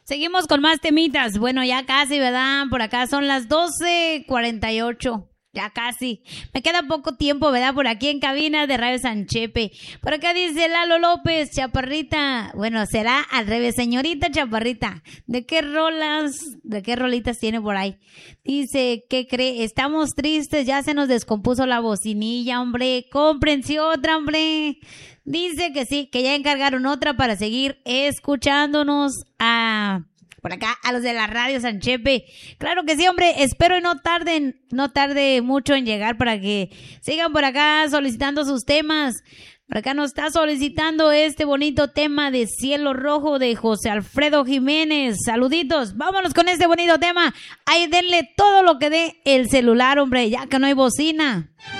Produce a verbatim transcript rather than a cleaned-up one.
Seguimos con más temitas. Bueno, ya casi, ¿verdad? Por acá son las doce cuarenta y ocho. Ya casi. Me queda poco tiempo, ¿verdad? Por aquí en cabina de Radio Sanchepe. Por acá dice Lalo López, Chaparrita. Bueno, será al revés, señorita Chaparrita. ¿De qué rolas, de qué rolitas tiene por ahí? Dice, ¿qué cree? Estamos tristes, ya se nos descompuso la bocinilla, hombre. Cómprense otra, hombre. Dice que sí, que ya encargaron otra para seguir escuchándonos a... por acá, a los de la Radio Sanchepe. Claro que sí, hombre. Espero no tarden, no tarde mucho en llegar para que sigan por acá solicitando sus temas. Por acá nos está solicitando este bonito tema de Cielo Rojo de José Alfredo Jiménez. Saluditos. Vámonos con este bonito tema. Ahí denle todo lo que dé el celular, hombre, ya que no hay bocina.